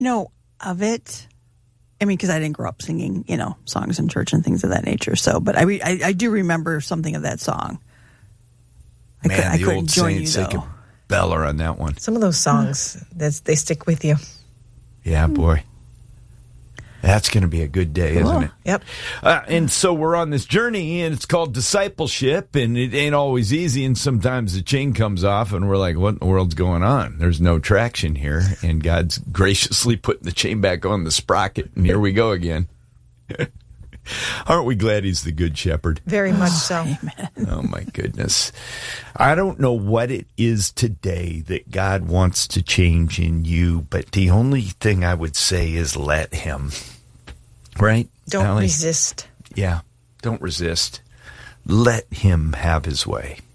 know of it. I mean, because I didn't grow up singing, songs in church and things of that nature. So, but I do remember something of that song. Man, the old saints, they could beller on that one. Some of those songs, they stick with you. Yeah, boy. That's going to be a good day, isn't it? Yep. And so we're on this journey, and it's called discipleship, and it ain't always easy, and sometimes the chain comes off, and we're like, what in the world's going on? There's no traction here, and God's graciously putting the chain back on the sprocket, and here we go again. Aren't we glad he's the good shepherd? Very much so. Amen. Oh, my goodness. I don't know what it is today that God wants to change in you, but the only thing I would say is let him. Right? Don't Allie? resist. Yeah. Don't resist. Let him have his way.